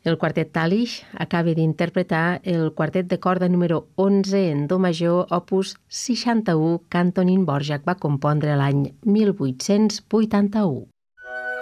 El quartet Talich acaba d'interpretar el quartet de corda número 11 en do major, opus 61, que Antonín Dvořák va compondre l'any 1881.